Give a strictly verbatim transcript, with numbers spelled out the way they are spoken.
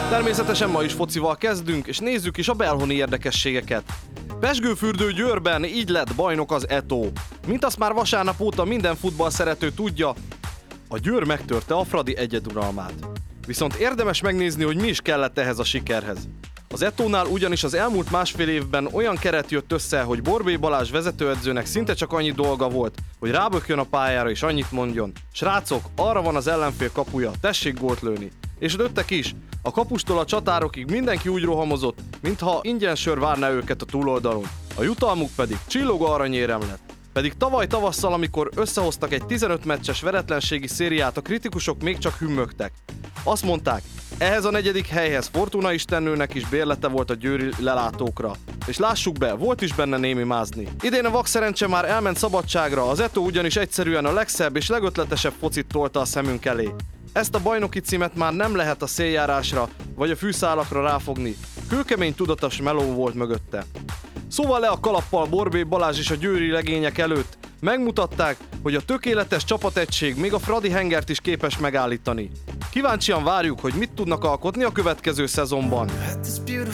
Természetesen ma is focival kezdünk, és nézzük is a belhoni érdekességeket. Pezsgőfürdő Győrben így lett bajnok az Eto. Mint azt már vasárnap óta minden futball szerető tudja, a Győr megtörte a Fradi egyeduralmát. Viszont érdemes megnézni, hogy mi is kellett ehhez a sikerhez. Az Etónál ugyanis az elmúlt másfél évben olyan keret jött össze, hogy Borbély Balázs vezetőedzőnek szinte csak annyi dolga volt, hogy rábökjön a pályára és annyit mondjon: srácok, arra van az ellenfél kapuja, tessék gólt lőni. És lőttek is. A kapustól a csatárokig mindenki úgy rohamozott, mintha ingyen sör várná őket a túloldalon. A jutalmuk pedig csillogó aranyérem lett. Pedig tavaly tavasszal, amikor összehoztak egy tizenöt meccses veretlenségi szériát, a kritikusok még csak hümmögtek. Azt mondták, ehhez a negyedik helyhez Fortuna istennőnek is bérlete volt a győri lelátókra. És lássuk be, volt is benne némi mázni. Idén a vakszerencse már elment szabadságra, az Eto ugyanis egyszerűen a legszebb és legötletesebb focit tolta a szemünk elé. Ezt a bajnoki címet már nem lehet a széljárásra vagy a fűszálakra ráfogni. Kőkemény tudatos meló volt mögötte. Szóval le a kalappal Borbély Balázs és a győri legények előtt. Megmutatták, hogy a tökéletes csapategység még a Fradi hengert is képes megállítani. Kíváncsian várjuk, hogy mit tudnak alkotni a következő szezonban.